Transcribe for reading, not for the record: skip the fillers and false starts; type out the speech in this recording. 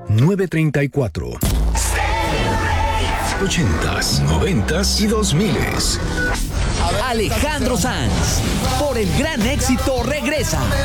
934. 80s, 90s y 2000s. Alejandro Sanz, por el gran éxito regresa.